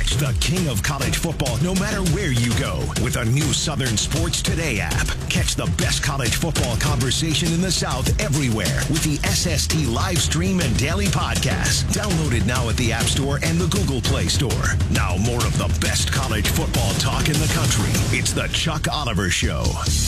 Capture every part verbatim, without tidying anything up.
Catch the king of college football no matter where you go with a new Southern Sports Today app. Catch the best college football conversation in the South everywhere with the S S T live stream and daily podcast. Download it now at the App Store and the Google Play Store. Now more of the best college football talk in the country. It's the Chuck Oliver Show.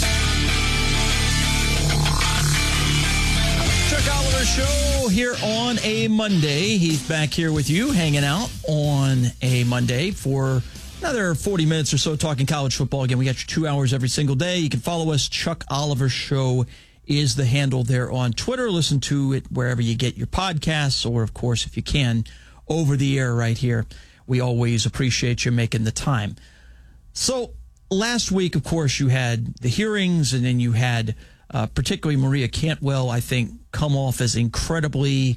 Chuck Oliver Show here on a Monday. He's back here with you, hanging out on a Monday for another forty minutes or so talking college football. Again, we got you two hours every single day. You can follow us. Chuck Oliver Show is the handle there on Twitter. Listen to it wherever you get your podcasts, or, of course, if you can, over the air right here. We always appreciate you making the time. So last week, of course, you had the hearings, and then you had uh, particularly Maria Cantwell, I think, come off as incredibly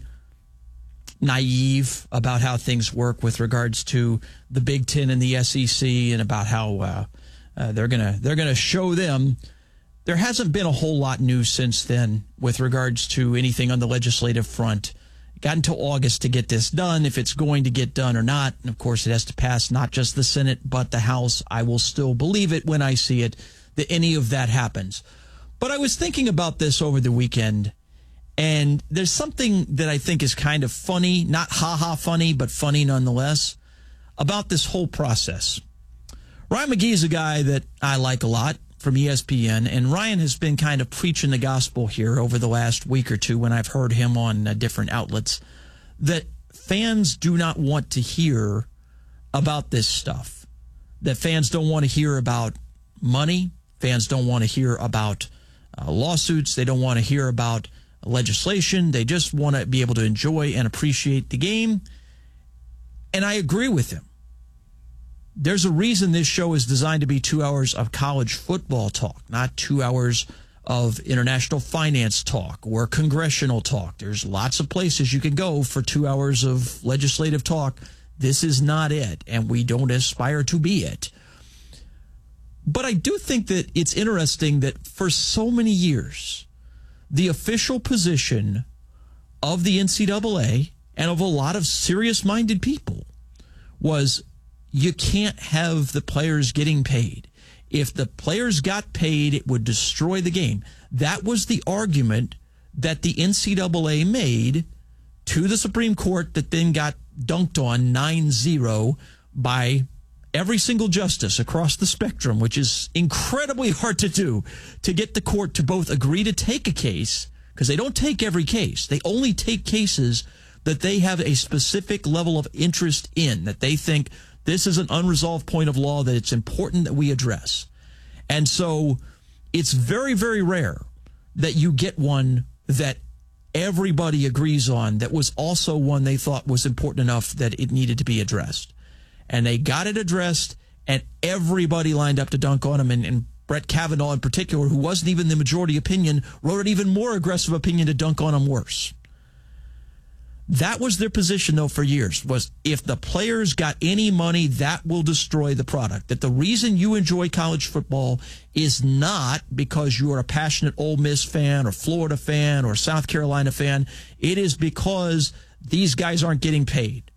naive about how things work with regards to the Big Ten and the S E C, and about how uh, uh, they're gonna they're gonna show them. There hasn't been a whole lot new since then with regards to anything on the legislative front. It got until August to get this done, if it's going to get done or not. And, of course, it has to pass not just the Senate, but the House. I will still believe it when I see it, that any of that happens. But I was thinking about this over the weekend, and there's something that I think is kind of funny, not ha-ha funny, but funny nonetheless, about this whole process. Ryan McGee is a guy that I like a lot from E S P N, and Ryan has been kind of preaching the gospel here over the last week or two when I've heard him on uh, different outlets, that fans do not want to hear about this stuff, that fans don't want to hear about money, fans don't want to hear about uh, lawsuits, they don't want to hear about legislation, they just want to be able to enjoy and appreciate the game. And I agree with him. There's a reason this show is designed to be two hours of college football talk, not two hours of international finance talk or congressional talk. There's lots of places you can go for two hours of legislative talk. This is not it, and we don't aspire to be it. But I do think that it's interesting that for so many years, the official position of the N C double A and of a lot of serious-minded people was you can't have the players getting paid. If the players got paid, it would destroy the game. That was the argument that the N C double A made to the Supreme Court, that then got dunked on nine zero by every single justice across the spectrum, which is incredibly hard to do, to get the court to both agree to take a case, because they don't take every case. They only take cases that they have a specific level of interest in, that they think this is an unresolved point of law that it's important that we address. And so it's very, very rare that you get one that everybody agrees on, that was also one they thought was important enough that it needed to be addressed. And they got it addressed, and everybody lined up to dunk on him. And, and Brett Kavanaugh in particular, who wasn't even the majority opinion, wrote an even more aggressive opinion to dunk on him worse. That was their position, though, for years, was if the players got any money, that will destroy the product. That the reason you enjoy college football is not because you are a passionate Ole Miss fan or Florida fan or South Carolina fan. It is because these guys aren't getting paid.